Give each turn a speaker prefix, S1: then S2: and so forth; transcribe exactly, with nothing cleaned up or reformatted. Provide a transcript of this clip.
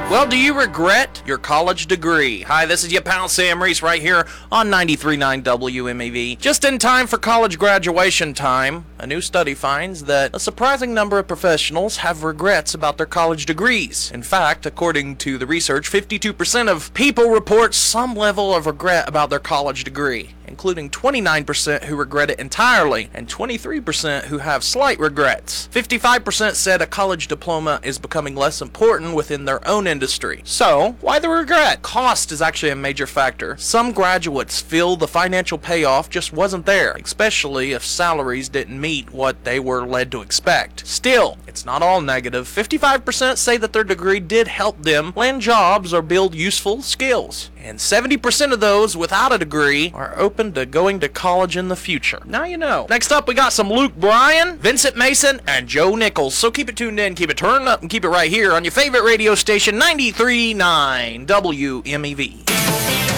S1: Well, do you regret your college degree? Hi, this is your pal Sam Reese right here on ninety-three point nine W M E V. Just in time for college graduation time, a new study finds that a surprising number of professionals have regrets about their college degrees. In fact, according to the research, fifty-two percent of people report some level of regret about their college degree, including twenty-nine percent who regret it entirely and twenty-three percent who have slight regrets. fifty-five percent said a college diploma is becoming less important within their own industry. So, why the regret? Cost is actually a major factor. Some graduates feel the financial payoff just wasn't there, especially if salaries didn't meet what they were led to expect. Still, it's not all negative. fifty-five percent say that their degree did help them land jobs or build useful skills. And seventy percent of those without a degree are open to going to college in the future. Now you know. Next up, we got some Luke Bryan, Vincent Mason, and Joe Nichols. So keep it tuned in, keep it turned up, and keep it right here on your favorite radio station, ninety-three point nine W M E V.